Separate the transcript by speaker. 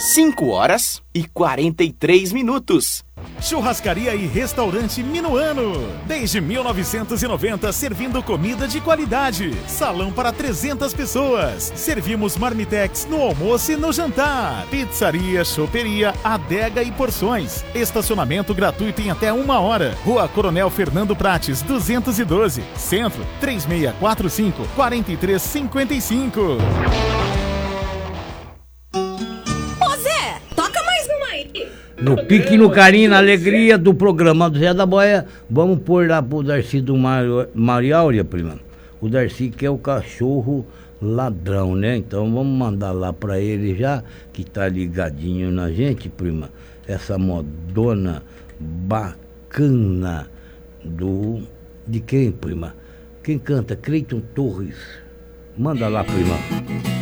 Speaker 1: 5h43.
Speaker 2: Churrascaria e Restaurante Minuano. Desde 1990, servindo comida de qualidade. Salão para 300 pessoas. Servimos marmitex no almoço e no jantar. Pizzaria, choperia, adega e porções. Estacionamento gratuito em até 1 hora. Rua Coronel Fernando Prates, 212. Centro, 3645-4355.
Speaker 3: No pique, no carinho, na alegria do programa do Zé da Boia, vamos pôr lá pro Darcy do Maria Áurea, prima. O Darcy que é o cachorro ladrão, né? Então vamos mandar lá pra ele já, que tá ligadinho na gente, prima. Essa modona bacana de quem, prima? Quem canta? Cleiton Torres. Manda lá, prima.